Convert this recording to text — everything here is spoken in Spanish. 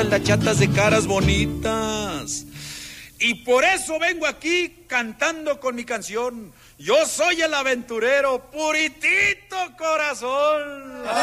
espalda, chatas de caras bonitas. Y por eso vengo aquí cantando con mi canción. Yo soy el aventurero, puritito corazón.